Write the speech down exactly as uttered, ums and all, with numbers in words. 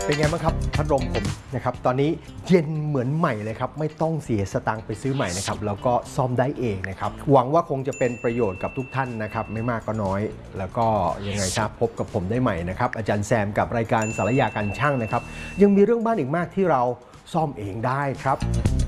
เป็นไงบ้างครับพัดลมผมนะครับตอนนี้เย็นเหมือนใหม่เลยครับไม่ต้องเสียสตังค์ไปซื้อใหม่นะครับแล้วก็ซ่อมได้เองนะครับหวังว่าคงจะเป็นประโยชน์กับทุกท่านนะครับไม่มากก็น้อยแล้วก็ยังไงครับพบกับผมได้ใหม่นะครับอาจารย์แซมกับรายการสารยาการช่างนะครับยังมีเรื่องบ้านอีกมากที่เราซ่อมเองได้ครับ